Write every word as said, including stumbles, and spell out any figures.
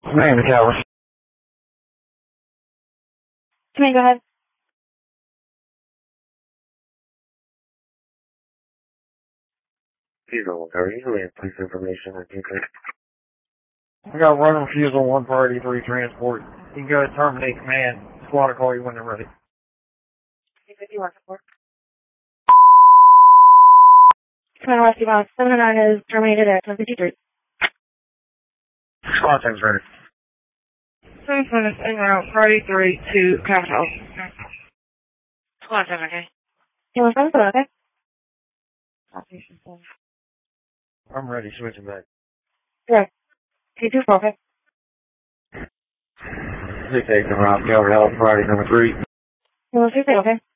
Miami Towers. Come in, go ahead. Diesel, are you going to police information on T K? We got run refusal one party three transport. You can go to terminate command. Squad will call you when they're ready. fifty-one support. Command Rescue Box seven oh nine is terminated at ten fifty-three. Squad team's ready. seven minutes en route, party three to Capital. Squad team, okay? You want to start, okay? I'm ready, switching back. Good. T two four, okay? Six eight, Rob, Calvert Health, Friday number three. You want to stay, okay?